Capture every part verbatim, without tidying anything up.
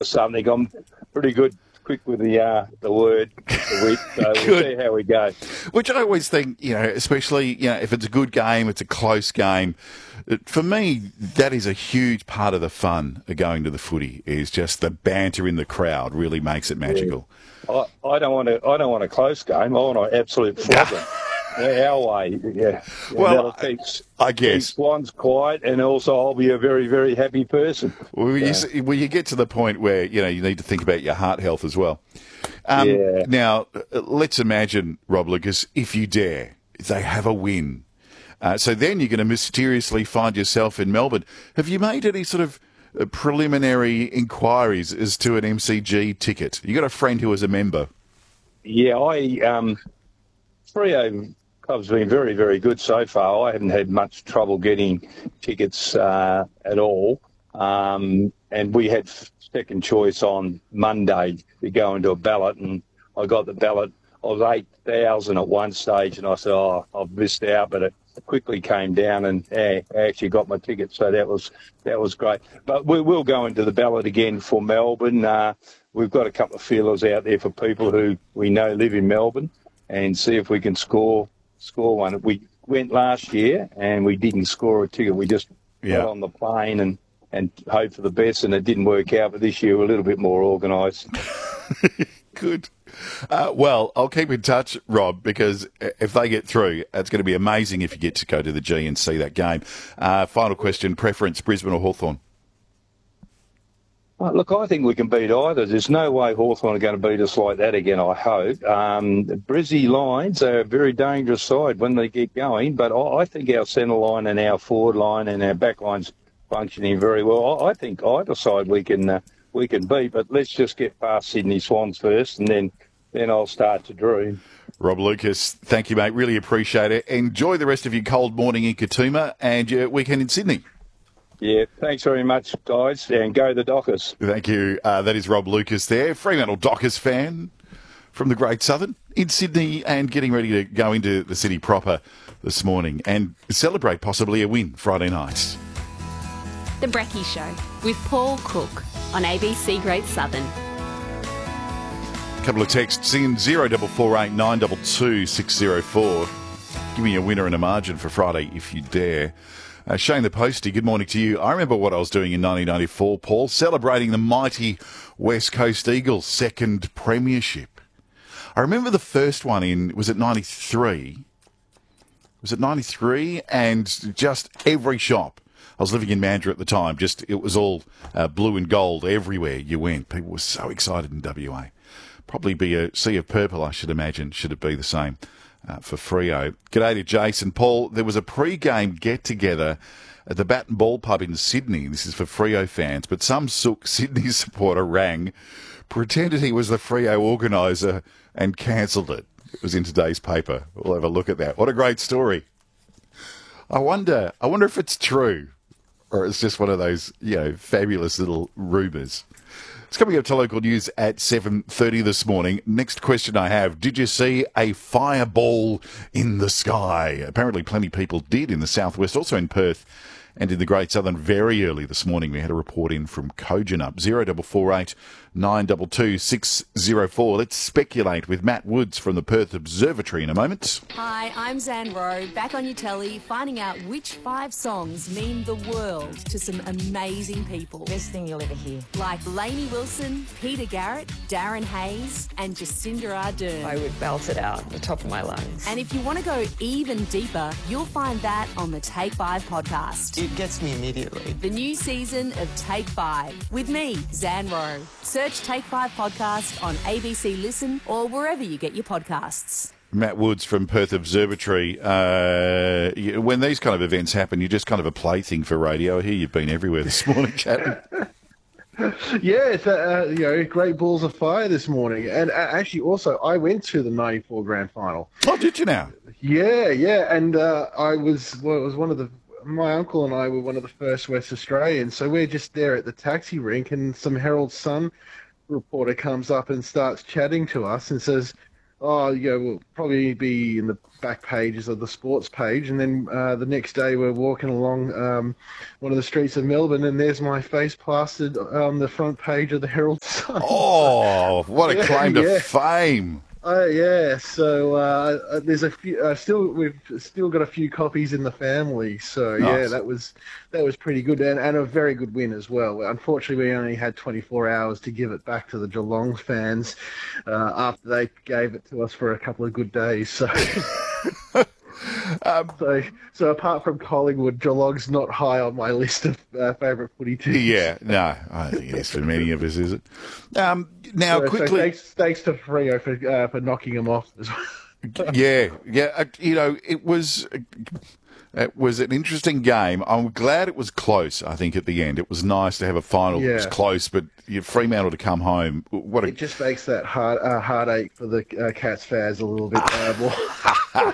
something. I'm pretty good, quick with the uh, the word, the wit, so we'll see how we go. Which I always think, you know, especially, you know, if it's a good game, it's a close game. It, for me, that is a huge part of the fun of going to the footy, is just the banter in the crowd really makes it magical. Yeah. I, I don't want to. I don't want a close game. I want an absolute flog them. Yeah, our way, yeah. Well, keep, I guess. Keep Swans quiet, and also I'll be a very, very happy person. Well, you, so. well, you get to the point where, you know, you need to think about your heart health as well. Um, yeah. Now, let's imagine, Rob Lucas, if you dare, they have a win. Uh, so then you're going to mysteriously find yourself in Melbourne. Have you made any sort of preliminary inquiries as to an M C G ticket? You got a friend who is a member? Yeah, I um, Freo Club's been very, very good so far. I haven't had much trouble getting tickets uh, at all. Um, and we had second choice on Monday to go into a ballot, and I got the ballot. I was eight thousand at one stage, and I said, oh, I've missed out, but it quickly came down, and eh, I actually got my ticket, so that was that was great. But we will go into the ballot again for Melbourne. Uh, we've got a couple of feelers out there for people who we know live in Melbourne, and see if we can score score one. We went last year and we didn't score a ticket. We just yeah. got on the plane and, and hoped for the best, and it didn't work out. But this year we're a little bit more organised. Good. Uh, well, I'll keep in touch, Rob, because if they get through, it's going to be amazing if you get to go to the G and see that game. Uh, final question, preference, Brisbane or Hawthorn? Uh, look, I think we can beat either. There's no way Hawthorn are going to beat us like that again, I hope. Um, the Brizzy Lions are a very dangerous side when they get going, but I, I think our centre line and our forward line and our back line's functioning very well. I, I think either side we can uh, we can beat, but let's just get past Sydney Swans first, and then, then I'll start to dream. Rob Lucas, thank you, mate. Really appreciate it. Enjoy the rest of your cold morning in Katoomba and your weekend in Sydney. Yeah, thanks very much, guys, and go the Dockers. Thank you. Uh, that is Rob Lucas there, Fremantle Dockers fan from the Great Southern in Sydney, and getting ready to go into the city proper this morning and celebrate possibly a win Friday night. The Brekkie Show with Paul Cook on A B C Great Southern. A couple of texts in zero double four eight nine double two six zero four. Give me a winner and a margin for Friday if you dare. Uh, Shane the Postie, good morning to you. I remember what I was doing in nineteen ninety-four, Paul, celebrating the mighty West Coast Eagles' second premiership. I remember the first one in, was it ninety-three? Was it ninety-three? And just every shop. I was living in Mandurah at the time. Just, it was all uh, blue and gold everywhere you went. People were so excited in W A. Probably be a sea of purple, I should imagine, should it be the same. Uh, for Freo. G'day to Jason. Paul, there was a pre-game get-together at the Bat and Ball pub in Sydney. This is for Freo fans, but some sook Sydney supporter rang, pretended he was the Freo organiser and cancelled it. It was in today's paper. We'll have a look at that. What a great story. I wonder, I wonder if it's true, or it's just one of those, you know, fabulous little rumours. It's coming up to local news at seven thirty this morning. Next question I have, did you see a fireball in the sky? Apparently plenty of people did in the southwest, also in Perth and in the Great Southern very early this morning. We had a report in from Kojonup, zero double four eight nine double two six zero four. Let's speculate with Matt Woods from the Perth Observatory in a moment. Hi, I'm Zan Rowe, back on your telly, finding out which five songs mean the world to some amazing people. Best thing you'll ever hear. Like Lainey Wilson, Peter Garrett, Darren Hayes, and Jacinda Ardern. I would belt it out at the top of my lungs. And if you want to go even deeper, you'll find that on the Take Five podcast. It gets me immediately. The new season of Take Five with me, Zan Rowe. Search Take Five podcast on A B C Listen or wherever you get your podcasts. Matt Woods from Perth Observatory. Uh, when these kind of events happen, you're just kind of a plaything for radio. I hear you've been everywhere this morning, chatting. Yeah, it's uh, you know, great balls of fire this morning. And uh, actually, also, I went to the ninety-four grand final. Oh, did you now? Yeah, yeah. And uh, I was, well, it was one of the, my uncle and I were one of the first West Australians. So we're just there at the taxi rink, and some Herald Sun reporter comes up and starts chatting to us and says, oh, yeah, we'll probably be in the back pages of the sports page. And then uh, the next day we're walking along um, one of the streets of Melbourne, and there's my face plastered on the front page of the Herald Sun. Oh, what a Yeah, claim to yeah. fame. Oh yeah, so uh, there's a few. Uh, still, we've still got a few copies in the family. So yeah, Nice. that was that was pretty good, and, and a very good win as well. Unfortunately, we only had twenty-four hours to give it back to the Geelong fans uh, after they gave it to us for a couple of good days. So, Um, so, so apart from Collingwood, Geelong's not high on my list of uh, favourite footy teams. yeah, no, I don't think it is for many of us, is it? Um, now, So, so quickly, thanks, thanks to Freo for uh, for knocking them off as well. yeah, yeah, uh, you know, it was it was an interesting game. I'm glad it was close. I think at the end, it was nice to have a final that was Yeah. close, but you Fremantle to come home. What a It just makes that heart uh, heartache for the uh, Cats fans a little bit uh, more.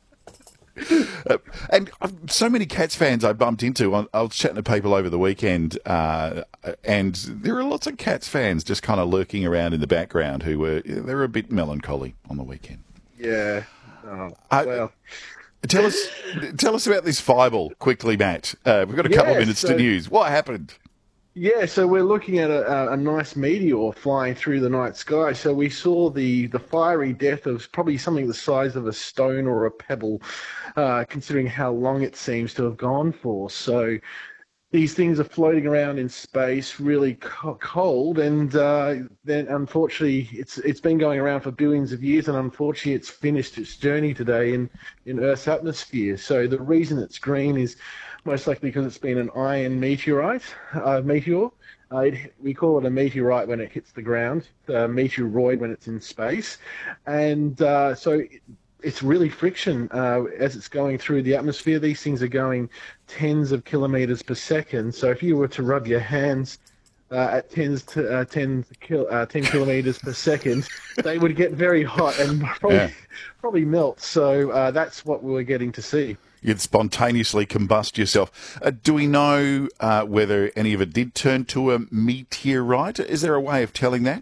Uh, and uh, so many Cats fans I bumped into. I, I was chatting to people over the weekend, uh, and there are lots of Cats fans just kind of lurking around in the background who were they were a bit melancholy on the weekend. Yeah. Oh, I- well, Tell us, tell us about this Fibel quickly, Matt. Uh, we've got a couple of Yeah, minutes so- to news. What happened? yeah. So we're looking at a, a, a nice meteor flying through the night sky. So we saw the the fiery death of probably something the size of a stone or a pebble, uh, considering how long it seems to have gone for. So these things are floating around in space, really co- cold, and uh, then unfortunately, it's it's been going around for billions of years, and unfortunately, it's finished its journey today in in Earth's atmosphere. So the reason it's green is most likely because it's been an iron meteorite, uh, meteor. Uh, it, we call it a meteorite when it hits the ground, a meteoroid when it's in space, and uh, so. It, It's really friction uh, as it's going through the atmosphere. These things are going tens of kilometres per second. So if you were to rub your hands uh, at tens to, uh, ten, kil- uh, ten kilometres per second, they would get very hot and probably, Yeah. probably melt. So uh, that's what we were getting to see. You'd spontaneously combust yourself. Uh, do we know uh, whether any of it did turn to a meteorite? Is there a way of telling that?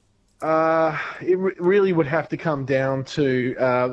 Uh, it re- really would have to come down to uh,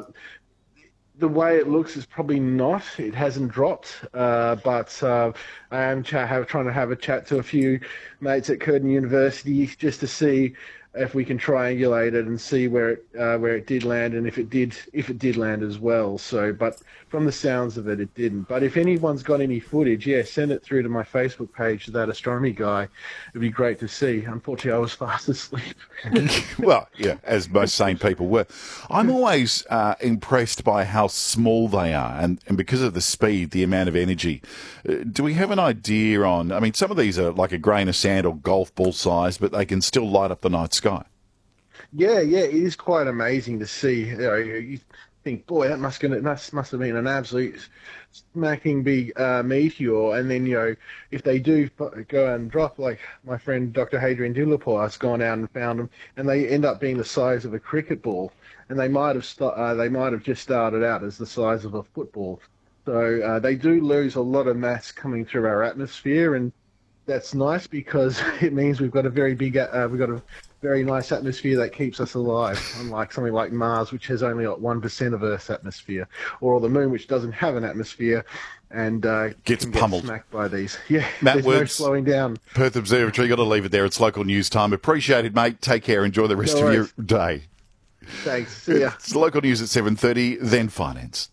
the way it looks is probably not. It hasn't dropped, uh, but uh, I am ch- have, trying to have a chat to a few mates at Curtin University just to see if we can triangulate it and see where it uh, where it did land and if it did if it did land as well. So, but from the sounds of it, it didn't. But if anyone's got any footage, yeah, send it through to my Facebook page to that astronomy guy. It'd be great to see. Unfortunately, I was fast asleep. Well, yeah, as most sane people were. I'm always uh, impressed by how small they are, and, and because of the speed, the amount of energy. Uh, do we have an idea on, I mean, some of these are like a grain of sand or golf ball size, but they can still light up the night sky. Yeah, yeah, it is quite amazing to see. You know, you think, boy, that must gonna that must have been an absolute smacking big uh, meteor. And then, you know, if they do f- go and drop, like my friend Doctor Hadrian Dulapour has gone out and found them, and they end up being the size of a cricket ball, and they might have st- uh, they might have just started out as the size of a football. So uh, they do lose a lot of mass coming through our atmosphere, and that's nice because it means we've got a very big, uh, we've got a very nice atmosphere that keeps us alive, unlike something like Mars, which has only got one percent of Earth's atmosphere, or the Moon, which doesn't have an atmosphere and uh, Gets can pummeled. get smacked by these. Yeah, Matt there's no Woods. slowing down. Perth Observatory, got to leave it there. It's local news time. Appreciate it, mate. Take care. Enjoy the rest No of your worries. day. Thanks. See ya. It's local news at seven thirty, then finance.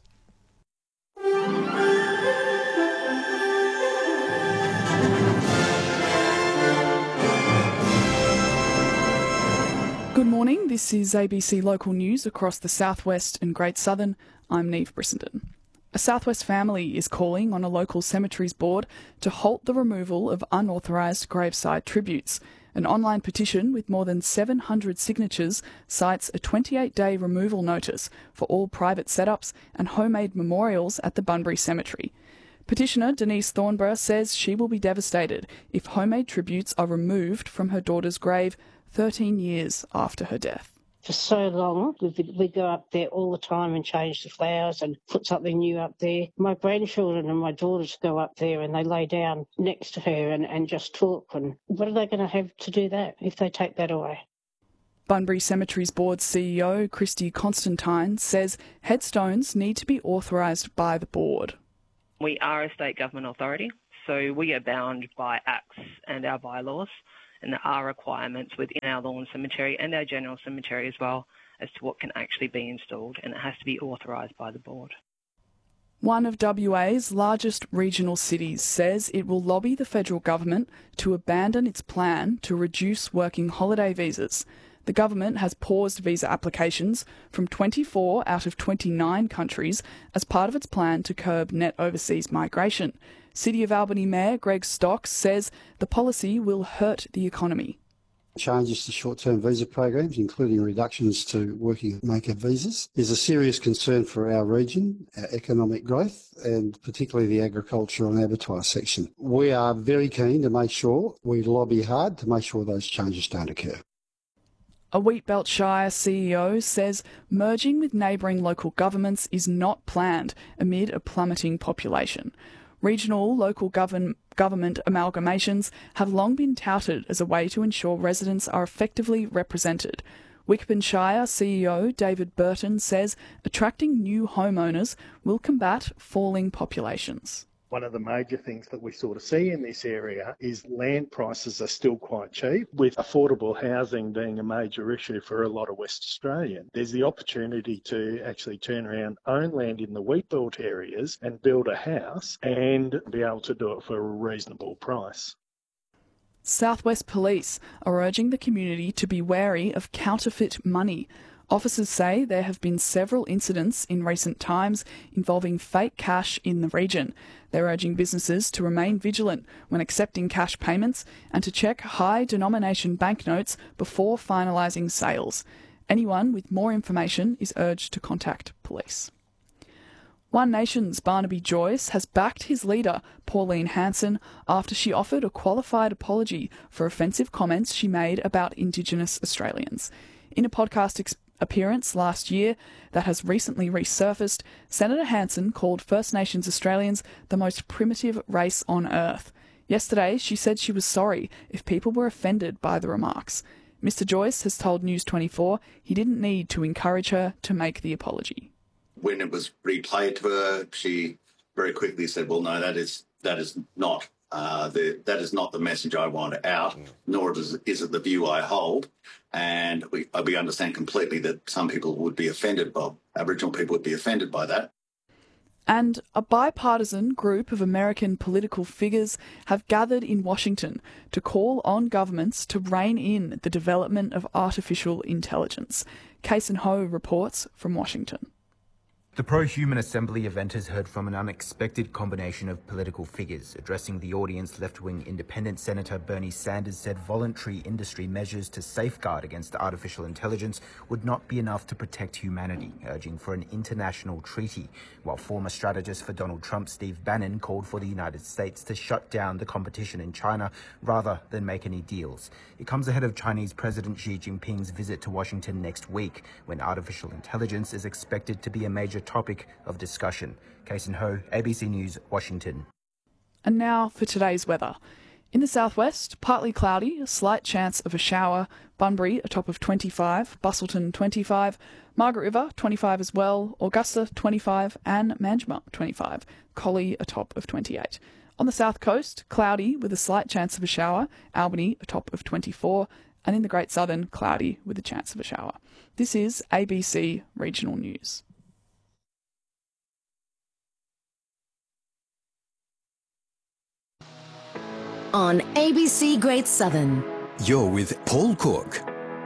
Good morning, this is A B C Local News across the southwest and Great Southern. I'm Neve Brissenden. A Southwest family is calling on a local cemeteries board to halt the removal of unauthorised graveside tributes. An online petition with more than seven hundred signatures cites a twenty-eight day removal notice for all private setups and homemade memorials at the Bunbury Cemetery. Petitioner Denise Thornborough says she will be devastated if homemade tributes are removed from her daughter's grave thirteen years after her death. For so long, we we go up there all the time and change the flowers and put something new up there. My grandchildren and my daughters go up there and they lay down next to her and, and just talk. And what are they going to have to do that if they take that away? Bunbury Cemeteries Board C E O Christy Constantine says headstones need to be authorised by the board. We are a state government authority, so we are bound by acts and our bylaws, and there are requirements within our lawn cemetery and our general cemetery as well as to what can actually be installed, and it has to be authorised by the board. One of W A's largest regional cities says it will lobby the federal government to abandon its plan to reduce working holiday visas. The government has paused visa applications from twenty-four out of twenty-nine countries as part of its plan to curb net overseas migration. City of Albany Mayor Greg Stocks says the policy will hurt the economy. Changes to short-term visa programs, including reductions to working maker visas, is a serious concern for our region, our economic growth, and particularly the agriculture and abattoir section. We are very keen to make sure we lobby hard to make sure those changes don't occur. A Wheatbelt Shire C E O says merging with neighbouring local governments is not planned amid a plummeting population. Regional local govern- government amalgamations have long been touted as a way to ensure residents are effectively represented. Wickburn Shire C E O David Burton says attracting new homeowners will combat falling populations. One of the major things that we sort of see in this area is land prices are still quite cheap, with affordable housing being a major issue for a lot of West Australians. There's the opportunity to actually turn around, own land in the wheatbelt areas and build a house and be able to do it for a reasonable price. South West Police are urging the community to be wary of counterfeit money. Officers say there have been several incidents in recent times involving fake cash in the region. They're urging businesses to remain vigilant when accepting cash payments and to check high denomination banknotes before finalising sales. Anyone with more information is urged to contact police. One Nation's Barnaby Joyce has backed his leader, Pauline Hanson, after she offered a qualified apology for offensive comments she made about Indigenous Australians. In a podcast ex- appearance last year that has recently resurfaced, Senator Hanson called First Nations Australians the most primitive race on earth. Yesterday, she said she was sorry if people were offended by the remarks. Mister Joyce has told News twenty-four he didn't need to encourage her to make the apology. When it was replayed to her, she very quickly said, well, no, that is that is not uh, the that is not the message I want out, nor is, is it the view I hold. And we, we understand completely that some people would be offended by, Aboriginal people would be offended by that. And a bipartisan group of American political figures have gathered in Washington to call on governments to rein in the development of artificial intelligence. Kason Ho reports from Washington. The Pro-Human Assembly event has heard from an unexpected combination of political figures. Addressing the audience, left-wing independent Senator Bernie Sanders said voluntary industry measures to safeguard against artificial intelligence would not be enough to protect humanity, urging for an international treaty, while former strategist for Donald Trump, Steve Bannon, called for the United States to shut down the competition in China rather than make any deals. It comes ahead of Chinese President Xi Jinping's visit to Washington next week, when artificial intelligence is expected to be a major topic of discussion. Kason Ho, A B C News, Washington. And now for today's weather. In the southwest, partly cloudy, a slight chance of a shower. Bunbury, a top of twenty-five. Busselton, twenty-five. Margaret River, twenty-five as well. Augusta, twenty-five. And Manjimup, twenty-five. Collie, a top of twenty-eight. On the south coast, cloudy with a slight chance of a shower. Albany, a top of twenty-four. And in the Great Southern, cloudy with a chance of a shower. This is A B C Regional News. On A B C Great Southern. You're with Paul Cook.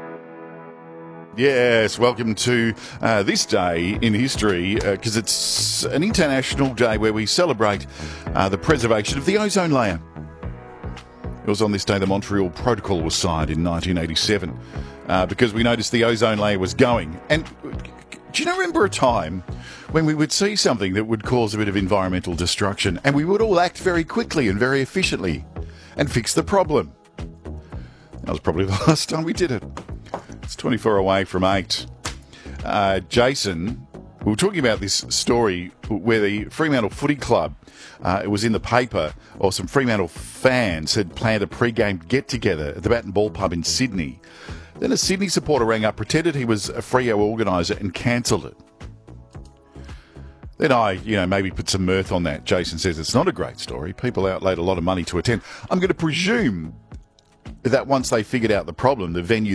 Yes, welcome to uh, this day in history, because uh, it's an international day where we celebrate uh, the preservation of the ozone layer. It was on this day the Montreal Protocol was signed in nineteen eighty-seven, uh, because we noticed the ozone layer was going. And do you remember a time when we would see something that would cause a bit of environmental destruction and we would all act very quickly and very efficiently and fix the problem? That was probably the last time we did it. It's twenty-four away from eight. Uh, Jason, we were talking about this story where the Fremantle Footy Club, uh, it was in the paper, or some Fremantle fans had planned a pre-game get-together at the Bat and Ball pub in Sydney. Then a Sydney supporter rang up, pretended he was a Freo organiser and cancelled it. Then I, you know, maybe put some mirth on that. Jason says it's not a great story. People outlaid a lot of money to attend. I'm going to presume that once they figured out the problem, the venue